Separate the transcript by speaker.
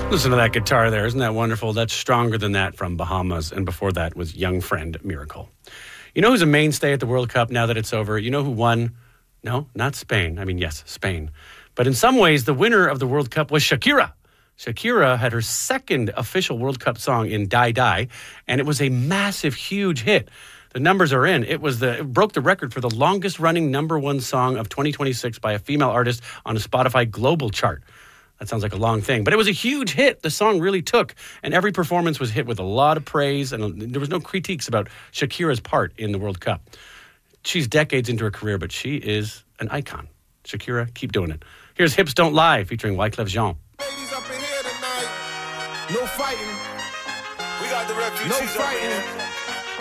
Speaker 1: Listen to that guitar there. Isn't that wonderful? That's Stronger Than That from Bahamas. And before that was Young Friend, Miracle. You know who's a mainstay at the World Cup now that it's over? You know who won? No, not Spain. I mean, yes, Spain. But in some ways, the winner of the World Cup was Shakira. Shakira had her second official World Cup song in Die Die, and it was a massive, huge hit. The numbers are in. It broke the record for the longest-running number one song of 2026 by a female artist on a Spotify global chart. That sounds like a long thing, but it was a huge hit. The song really took, and every performance was hit with a lot of praise, and there was no critiques about Shakira's part in the World Cup. She's decades into her career, but she is an icon. Shakira, keep doing it. Here's Hips Don't Lie, featuring Wyclef Jean.
Speaker 2: Ladies up in here tonight. No fighting.
Speaker 3: We got the refugees
Speaker 2: No fighting.
Speaker 3: up in here.